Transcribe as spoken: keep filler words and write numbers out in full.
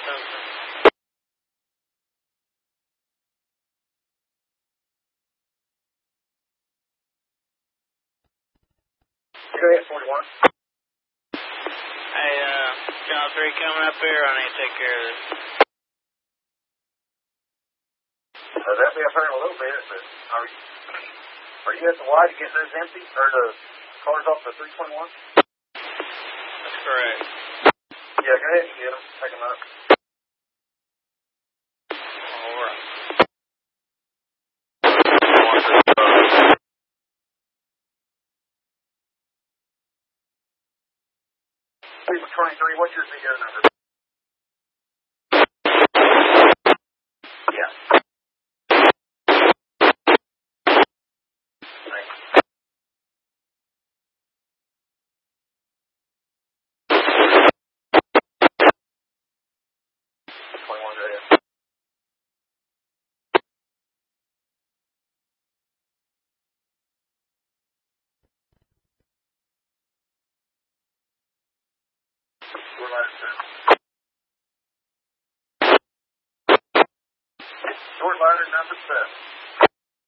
Go ahead, forty-one. Hey, uh, John three coming up here. I need to take care of this. Uh, that'll be up here in a little bit, but are you, are you at the Y to get those empty, or the cars off the three twenty-one? That's correct. Yeah, go ahead and get them. Take them up. All right. twenty-three, what's your C O number? Yeah. Thanks. twenty-one, go ahead. Short ladder seven. Short ladder number seven.